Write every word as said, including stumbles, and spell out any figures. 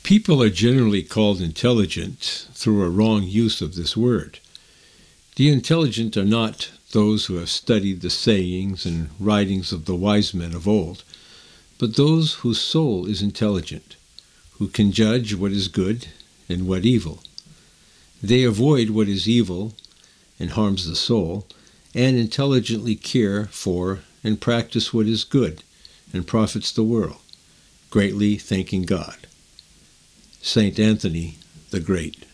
People are generally called intelligent through a wrong use of this word. The intelligent are not those who have studied the sayings and writings of the wise men of old, but those whose soul is intelligent, who can judge what is good and what evil. They avoid what is evil and harms the soul, and intelligently care for and practice what is good and profits the world, greatly thanking God. Saint Anthony the Great.